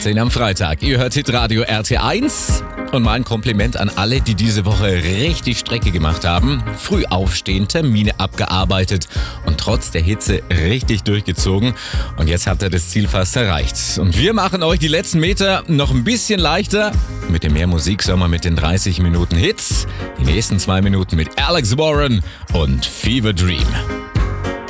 18 am Freitag. Ihr hört Hitradio RT1 und mal ein Kompliment an alle, die diese Woche richtig Strecke gemacht haben. Früh aufstehen, Termine abgearbeitet und trotz der Hitze richtig durchgezogen. Und jetzt habt ihr das Ziel fast erreicht. Und wir machen euch die letzten Meter noch ein bisschen leichter. Mit dem Mehr Musik Sommer mit den 30 Minuten Hits. Die nächsten 2 Minuten mit Alex Warren und Fever Dream.